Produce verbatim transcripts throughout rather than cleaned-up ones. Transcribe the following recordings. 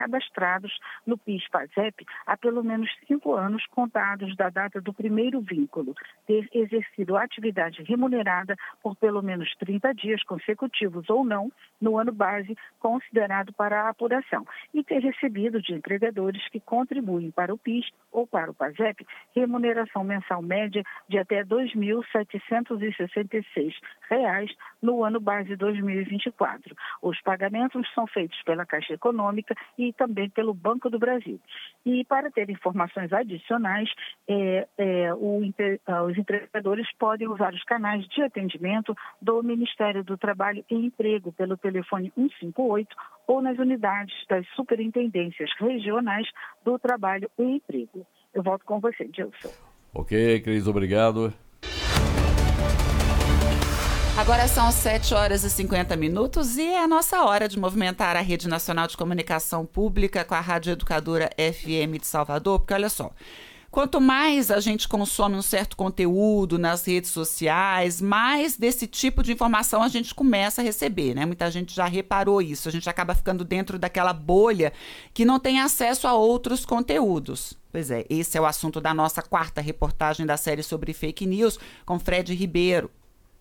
cadastrados no PIS/PASEP há pelo menos cinco anos contados da data do primeiro vínculo, ter exercido atividade remunerada por pelo menos trinta dias consecutivos ou não no ano base considerado para a apuração e ter recebido de empregadores que contribuem para o PIS ou para o PASEP remuneração mensal média de até dois mil setecentos e sessenta e seis reais no ano base dois mil e vinte e quatro. Os pagamentos são feitos pela Caixa Econômica e também pelo Banco do Brasil. E para ter informações adicionais, é, é, o, os empregadores podem usar os canais de atendimento do Ministério do Trabalho e Emprego pelo telefone cento e cinquenta e oito ou nas unidades das superintendências regionais do Trabalho e Emprego. Eu volto com você, Gilson. Ok, Cris, obrigado. Agora são sete horas e cinquenta minutos e é a nossa hora de movimentar a Rede Nacional de Comunicação Pública com a Rádio Educadora F M de Salvador, porque olha só, quanto mais a gente consome um certo conteúdo nas redes sociais, mais desse tipo de informação a gente começa a receber, né? Muita gente já reparou isso, a gente acaba ficando dentro daquela bolha que não tem acesso a outros conteúdos. Pois é, esse é o assunto da nossa quarta reportagem da série sobre fake news com Fred Ribeiro.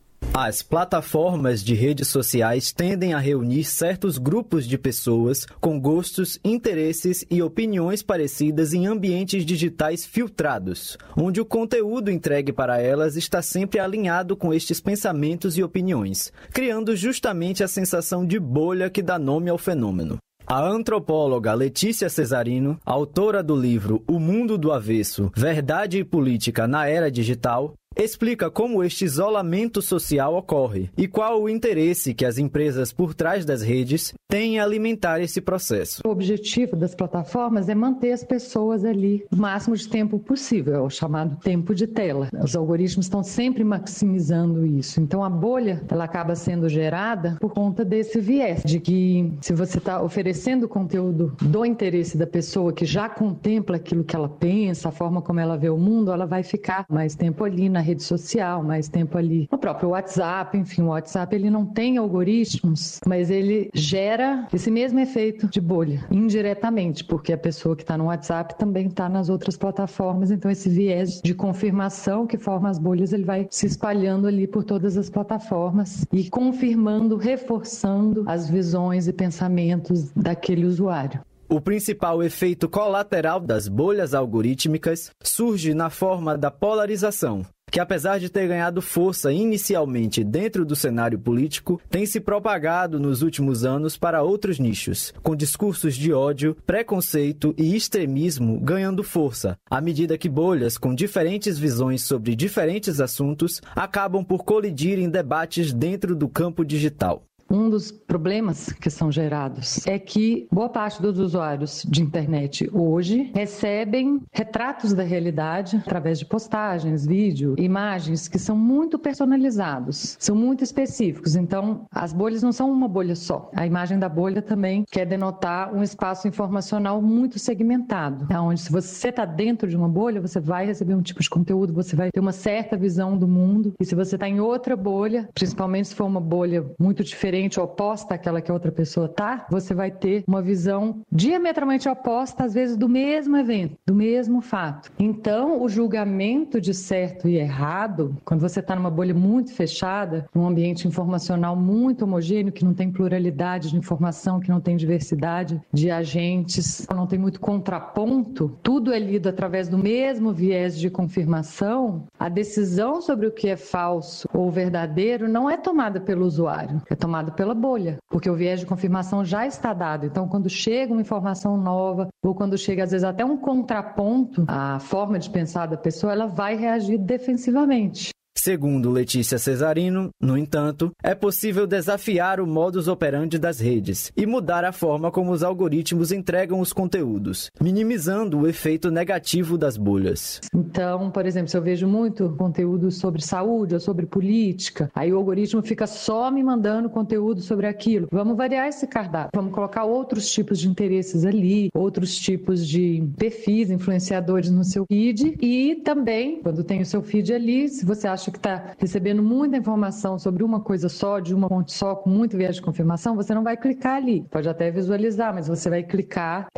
As plataformas de redes sociais tendem a reunir certos grupos de pessoas com gostos, interesses e opiniões parecidas em ambientes digitais filtrados, onde o conteúdo entregue para elas está sempre alinhado com estes pensamentos e opiniões, criando justamente a sensação de bolha que dá nome ao fenômeno. A antropóloga Letícia Cesarino, autora do livro O Mundo do Avesso, Verdade e Política na Era Digital, explica como este isolamento social ocorre e qual o interesse que as empresas por trás das redes têm em alimentar esse processo. O objetivo das plataformas é manter as pessoas ali o máximo de tempo possível, é o chamado tempo de tela. Os algoritmos estão sempre maximizando isso. Então a bolha ela acaba sendo gerada por conta desse viés, de que se você está oferecendo conteúdo do interesse da pessoa que já contempla aquilo que ela pensa, a forma como ela vê o mundo, ela vai ficar mais tempo ali na rede social, mais tempo ali no próprio WhatsApp, enfim, o WhatsApp ele não tem algoritmos, mas ele gera esse mesmo efeito de bolha, indiretamente, porque a pessoa que está no WhatsApp também está nas outras plataformas, então esse viés de confirmação que forma as bolhas, ele vai se espalhando ali por todas as plataformas e confirmando, reforçando as visões e pensamentos daquele usuário. O principal efeito colateral das bolhas algorítmicas surge na forma da polarização, que apesar de ter ganhado força inicialmente dentro do cenário político, tem se propagado nos últimos anos para outros nichos, com discursos de ódio, preconceito e extremismo ganhando força, à medida que bolhas com diferentes visões sobre diferentes assuntos acabam por colidir em debates dentro do campo digital. Um dos problemas que são gerados é que boa parte dos usuários de internet hoje recebem retratos da realidade através de postagens, vídeo, imagens que são muito personalizados, são muito específicos. Então, as bolhas não são uma bolha só. A imagem da bolha também quer denotar um espaço informacional muito segmentado, onde se você está dentro de uma bolha, você vai receber um tipo de conteúdo, você vai ter uma certa visão do mundo. E se você está em outra bolha, principalmente se for uma bolha muito diferente, oposta àquela que a outra pessoa está, você vai ter uma visão diametralmente oposta, às vezes, do mesmo evento, do mesmo fato. Então, o julgamento de certo e errado, quando você está numa bolha muito fechada, num ambiente informacional muito homogêneo, que não tem pluralidade de informação, que não tem diversidade de agentes, não tem muito contraponto, tudo é lido através do mesmo viés de confirmação, a decisão sobre o que é falso ou verdadeiro não é tomada pelo usuário, é tomada pela bolha, porque o viés de confirmação já está dado. Então, quando chega uma informação nova, ou quando chega, às vezes, até um contraponto à forma de pensar da pessoa, ela vai reagir defensivamente. Segundo Letícia Cesarino, no entanto, é possível desafiar o modus operandi das redes e mudar a forma como os algoritmos entregam os conteúdos, minimizando o efeito negativo das bolhas. Então, por exemplo, se eu vejo muito conteúdo sobre saúde ou sobre política, aí o algoritmo fica só me mandando conteúdo sobre aquilo. Vamos variar esse cardápio, vamos colocar outros tipos de interesses ali, outros tipos de perfis, influenciadores no seu feed e também, quando tem o seu feed ali, se você acha que está recebendo muita informação sobre uma coisa só, de uma fonte só, com muito viés de confirmação, você não vai clicar ali. Pode até visualizar, mas você vai clicar